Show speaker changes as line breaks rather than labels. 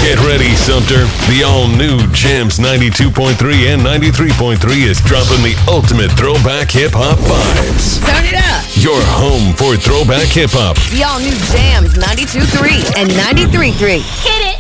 Get ready, Sumter. The all-new Jams 92.3 and 93.3 is dropping the ultimate throwback hip-hop vibes.
Turn it up.
Your home for throwback hip-hop.
The all-new Jams 92.3 and 93.3.
Hit it.